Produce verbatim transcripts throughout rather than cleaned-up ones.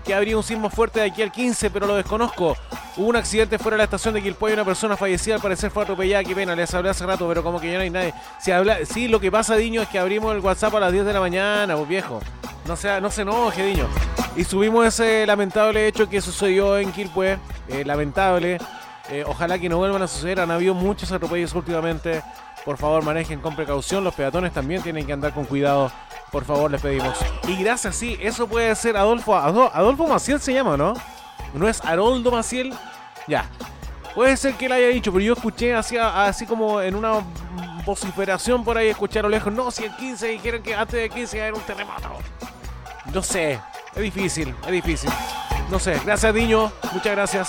que habría un sismo fuerte de aquí al quince, pero lo desconozco. Hubo un accidente fuera de la estación de Quilpué y una persona fallecida, al parecer fue atropellada. Qué pena, les hablé hace rato, pero como que ya no hay nadie. Si habla... Sí, lo que pasa, Diño, es que abrimos el WhatsApp a las diez de la mañana, pues viejo. No se, no se enoje, Diño. Y subimos ese lamentable hecho que sucedió en Quilpué. Eh, lamentable. Eh, ojalá que no vuelvan a suceder. Han habido muchos atropellos últimamente. Por favor, manejen con precaución. Los peatones también tienen que andar con cuidado. Por favor, les pedimos. Y gracias, sí, eso puede ser Adolfo. Adolfo Maciel se llama, ¿no? ¿No es Haroldo Maciel? Ya. Puede ser que él haya dicho, pero yo escuché así, así como en una vociferación por ahí, escuché a lo lejos. No, si el quince dijeron que antes del quince iba a haber un terremoto. No sé. Es difícil, es difícil. No sé. Gracias, Diño. Muchas gracias.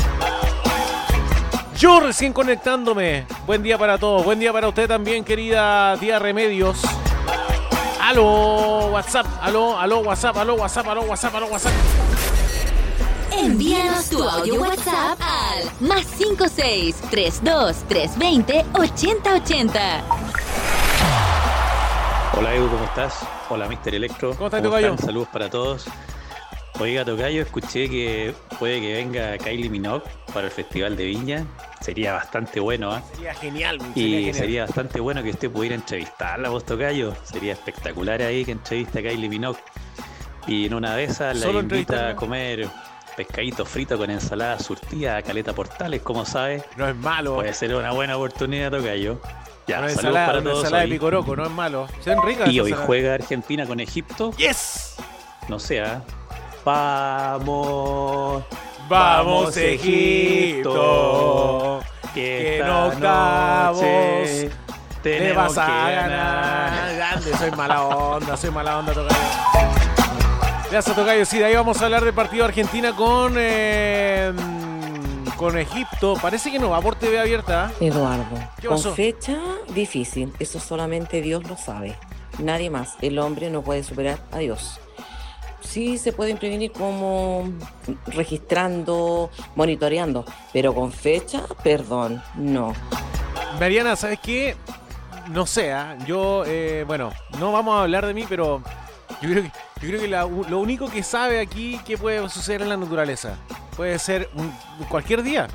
Yo recién conectándome. Buen día para todos. Buen día para usted también, querida tía Remedios. Aló, WhatsApp. Aló, aló, WhatsApp. Aló, WhatsApp. Aló, WhatsApp. Aló, WhatsApp. Envíanos tu audio WhatsApp al más cinco seis tres dos tres dos cero ocho cero ocho cero. Hola Edu, ¿cómo estás? Hola mister Electro. ¿Cómo estás, Tocayo? Saludos para todos. Oiga, Tocayo, escuché que puede que venga Kylie Minogue para el Festival de Viña. Sería bastante bueno, ¿eh? Sería genial. Y sería genial. Sería bastante bueno que usted pudiera entrevistarla, vos, Tocayo. Sería espectacular ahí que entrevista a Kylie Minogue. Y en una de esas la Solo invita a comer pescadito frito con ensalada surtida a Caleta Portales, como sabe. No es malo. Puede ser una buena oportunidad, Tocayo. Ya, una saludos ensalada, para una todos ensalada hoy. de picoroco, no es malo. Sean ricas. Y hoy ensalada. juega Argentina con Egipto. ¡Yes! No sea. Vamos. Vamos, Egipto. Que en esta octavos noche te tenemos vas a que ganar. ganar. Grande, soy mala onda, soy mala onda, Tocayo. Gracias, Tocayo. Sí, de ahí vamos a hablar del partido de Argentina con eh, con Egipto. Parece que no va por T V abierta. Eduardo, ¿Qué con pasó? fecha difícil, eso solamente Dios lo sabe. Nadie más, el hombre no puede superar a Dios. Sí se pueden prevenir como registrando, monitoreando, pero con fecha, perdón, no. Mariana, ¿sabes qué? No sé, ¿eh? yo, eh, bueno, no vamos a hablar de mí, pero yo creo que, yo creo que la, lo único que sabe aquí que puede suceder en la naturaleza puede ser un, cualquier día.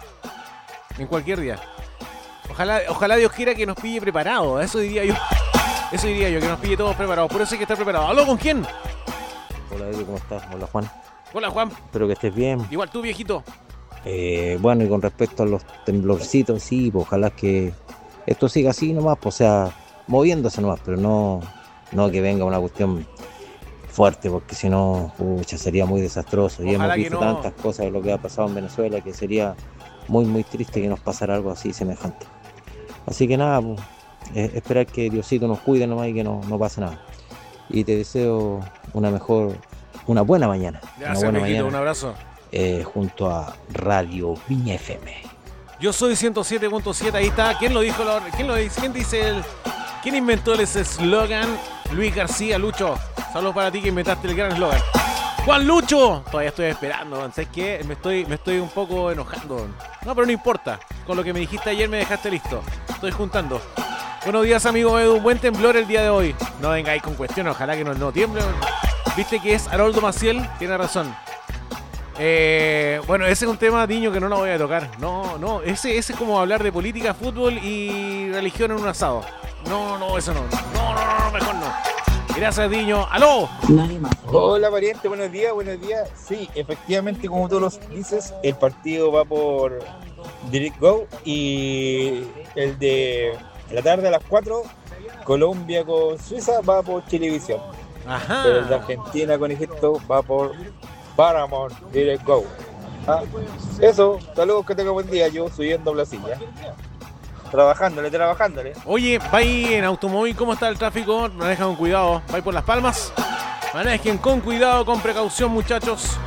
En cualquier día. Ojalá, ojalá Dios quiera que nos pille preparados. Eso diría yo. Eso diría yo, que nos pille todos preparados. Por eso hay que estar preparados. ¿Aló, con quién? Hola Edu, ¿cómo estás? Hola Juan. Hola, Juan. Espero que estés bien. Igual tú, viejito. Eh, bueno, y con respecto a los temblorcitos, sí, pues ojalá que esto siga así nomás, pues, o sea, moviéndose nomás, pero no, no que venga una cuestión fuerte, porque si no, pucha, sería muy desastroso. Y Ojalá hemos visto que no. tantas cosas de lo que ha pasado en Venezuela que sería muy, muy triste que nos pasara algo así semejante. Así que nada, pues, eh, esperar que Diosito nos cuide nomás y que no, no pase nada. Y te deseo una mejor, una buena mañana. Gracias, una buena viejito. mañana. Un abrazo. Eh, junto a Radio Viña F M. Yo soy ciento siete punto siete, ahí está. ¿Quién lo dijo? ¿Quién lo dice? ¿Quién dice el... ¿Quién inventó ese eslogan? Luis García, Lucho. Saludos para ti que inventaste el gran eslogan. ¡Juan Lucho! Todavía estoy esperando, ¿sabes qué? Me estoy, me estoy un poco enojando. No, pero no importa. Con lo que me dijiste ayer me dejaste listo. Estoy juntando. Buenos días, amigo Edu. Buen temblor el día de hoy. No vengáis con cuestiones, ojalá que no, no tiemble. ¿Viste que es Haroldo Maciel? Tiene razón. Eh, bueno, ese es un tema, Diño, que no lo voy a tocar. No, no, ese, ese es como hablar de política, fútbol y religión en un asado. No, no, eso no. No, no, no, mejor no. Gracias, Diño. ¡Aló! Nadie más. Hola, pariente, buenos días, buenos días. Sí, efectivamente, como tú lo dices, el partido va por Direct Go y el de la tarde a las cuatro, Colombia con Suiza, va por Chilevisión. Ajá. Pero el de Argentina con Egipto va por Paramount Direct Go. Ah, eso, saludos, que tenga buen día. Yo subiendo a Blasilla. Trabajándole, trabajándole. Oye, va ahí en automóvil, ¿cómo está el tráfico? Manejan con cuidado. Va ahí por Las Palmas. Manejen con cuidado, con precaución, muchachos.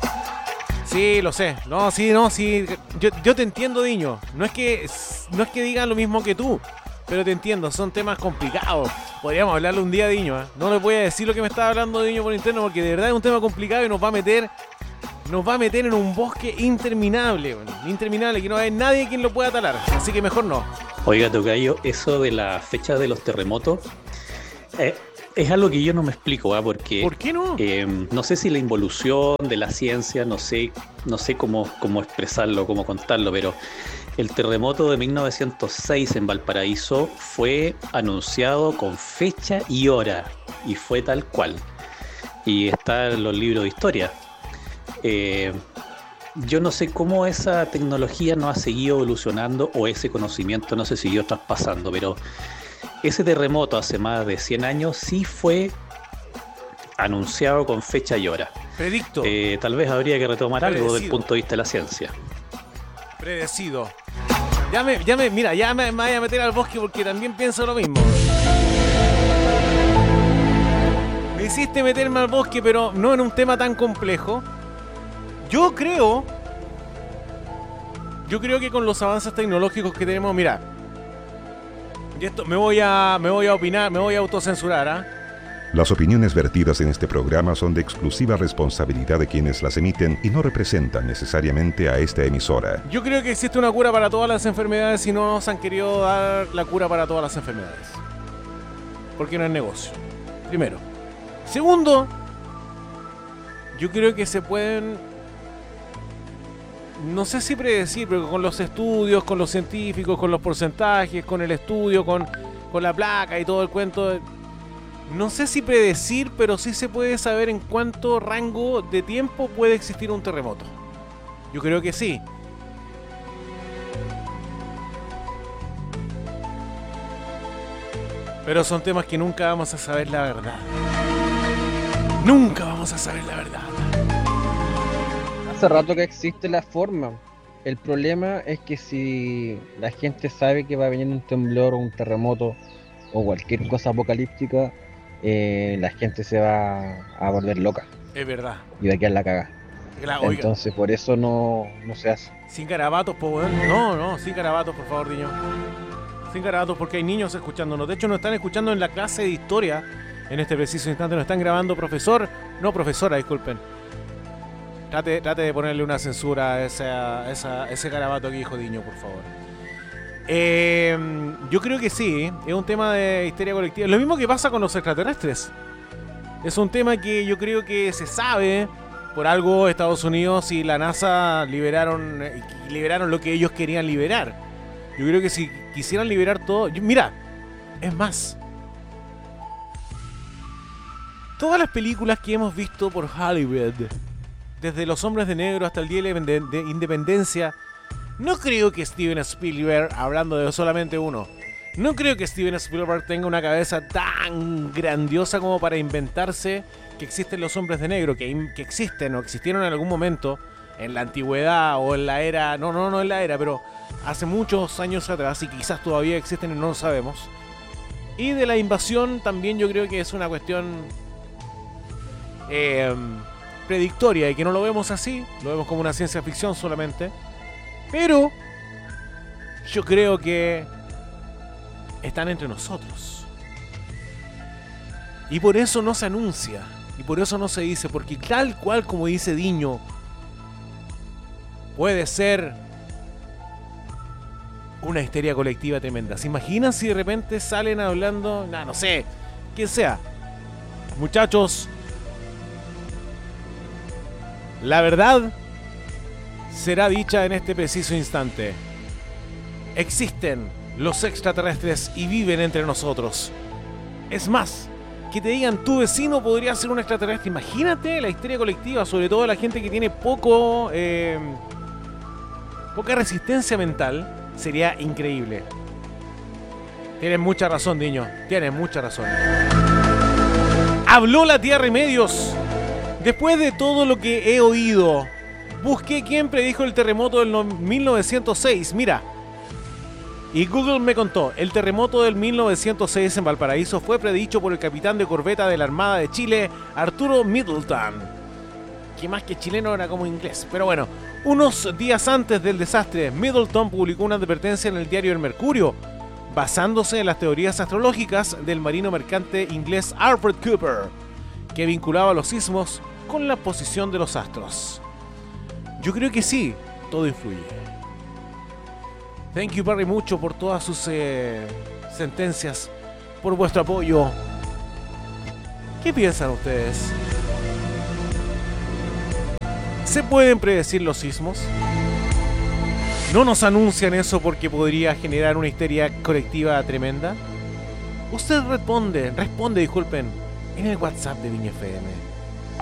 Sí, lo sé. No, sí, no, sí. Yo, yo te entiendo, Diño. No es que no es que digan lo mismo que tú, pero te entiendo. Son temas complicados. Podríamos hablarle un día, Diño, ¿eh? No le voy a decir lo que me estaba hablando Diño por interno, porque de verdad es un tema complicado y nos va a meter nos va a meter en un bosque interminable, bueno, interminable, que no hay nadie quien lo pueda talar. Así que mejor no. Oiga, Tocayo, eso de la fecha de los terremotos, eh, es algo que yo no me explico, ¿eh? Porque ¿Por qué no? Eh, no sé si la involución de la ciencia, no sé, no sé cómo, cómo expresarlo, cómo contarlo, pero el terremoto de mil novecientos seis en Valparaíso fue anunciado con fecha y hora, y fue tal cual. Y está en los libros de historia. Eh, yo no sé cómo esa tecnología no ha seguido evolucionando o ese conocimiento no se siguió traspasando, pero ese terremoto hace más de cien años sí fue anunciado con fecha y hora. Predicto. Eh, tal vez habría que retomar Predecido. algo desde el punto de vista de la ciencia. Predecido. Ya me, ya me, mira, ya me, me voy a meter al bosque porque también pienso lo mismo. Me hiciste meterme al bosque, pero no en un tema tan complejo. Yo creo, yo creo que con los avances tecnológicos que tenemos, mira, y esto me voy a, me voy a opinar, me voy a autocensurar, ¿ah? ¿eh? Las opiniones vertidas en este programa son de exclusiva responsabilidad de quienes las emiten y no representan necesariamente a esta emisora. Yo creo que existe una cura para todas las enfermedades y no nos han querido dar la cura para todas las enfermedades. Porque no es negocio. Primero. Segundo, yo creo que se pueden, no sé si predecir, pero con los estudios, con los científicos, con los porcentajes, con el estudio, con, con la placa y todo el cuento. No sé si predecir, pero sí se puede saber en cuánto rango de tiempo puede existir un terremoto. Yo creo que sí. Pero son temas que nunca vamos a saber la verdad. Nunca vamos a saber la verdad. Hace rato que existe la forma. El problema es que si la gente sabe que va a venir un temblor o un terremoto o cualquier cosa apocalíptica, eh, la gente se va a volver loca. Es verdad. Y va a quedar la cagada. La, oiga, entonces por eso no, no se hace. Sin garabatos, po, weón. No, no, sin garabatos, por favor, niño. Sin garabatos, porque hay niños escuchándonos. De hecho, nos están escuchando en la clase de historia. En este preciso instante nos están grabando profesor. No, profesora, disculpen. Trate, trate de ponerle una censura a esa, esa, ese garabato que dijo Diño, por favor. Eh, yo creo que sí, es un tema de histeria colectiva. Lo mismo que pasa con los extraterrestres. Es un tema que yo creo que se sabe. Por algo Estados Unidos y la NASA liberaron, liberaron lo que ellos querían liberar. Yo creo que si quisieran liberar todo... Yo, mira, es más. Todas las películas que hemos visto por Hollywood, desde Los Hombres de Negro hasta el Día de Independencia, no creo que Steven Spielberg, hablando de solamente uno, no creo que Steven Spielberg tenga una cabeza tan grandiosa como para inventarse que existen los hombres de negro, que, que existen o existieron en algún momento en la antigüedad o en la era, no, no, no en la era, pero hace muchos años atrás y quizás todavía existen y no lo sabemos. Y de la invasión también yo creo que es una cuestión eh, predictoria y que no lo vemos así, lo vemos como una ciencia ficción solamente. Pero yo creo que están entre nosotros. Y por eso no se anuncia. Y por eso no se dice. Porque tal cual como dice Diño, puede ser una histeria colectiva tremenda. ¿Se imaginan si de repente salen hablando? Nah, no sé. Quien sea. Muchachos, la verdad será dicha en este preciso instante. Existen los extraterrestres y viven entre nosotros. Es más, que te digan tu vecino podría ser un extraterrestre. Imagínate la histeria colectiva, sobre todo la gente que tiene poco eh, poca resistencia mental. Sería increíble. Tienes mucha razón, Diño. Tienes mucha razón. Habló la tía Remedios. Después de todo lo que he oído, busqué quién predijo el terremoto del mil novecientos seis. Mira. Y Google me contó, el terremoto del mil novecientos seis en Valparaíso fue predicho por el capitán de corbeta de la Armada de Chile, Arturo Middleton. Que más que chileno era como inglés. Pero bueno, unos días antes del desastre, Middleton publicó una advertencia en el diario El Mercurio, basándose en las teorías astrológicas del marino mercante inglés Alfred Cooper, que vinculaba los sismos con la posición de los astros. Yo creo que sí, todo influye. Thank you very mucho por todas sus eh, sentencias, por vuestro apoyo. ¿Qué piensan ustedes? ¿Se pueden predecir los sismos? ¿No nos anuncian eso porque podría generar una histeria colectiva tremenda? Usted responde, responde, disculpen, en el WhatsApp de Viña F M.